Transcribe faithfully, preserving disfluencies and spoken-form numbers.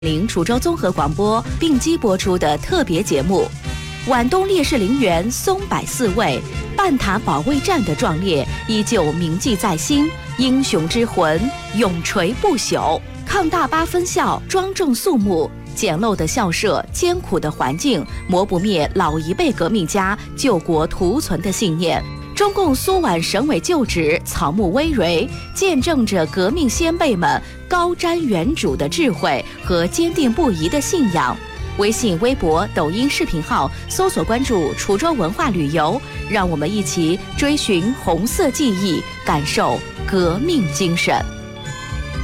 零滁州综合广播并机播出的特别节目。皖东烈士陵园松柏四位，半塔保卫战的壮烈依旧铭记在心，英雄之魂永垂不朽。抗大八分校庄重肃穆，简陋的校舍，艰苦的环境，磨不灭老一辈革命家救国图存的信念。中共苏皖省委旧址草木葳蕤，见证着革命先辈们高瞻远瞩的智慧和坚定不移的信仰。微信、微博、抖音视频号搜索关注滁州文化旅游，让我们一起追寻红色记忆，感受革命精神。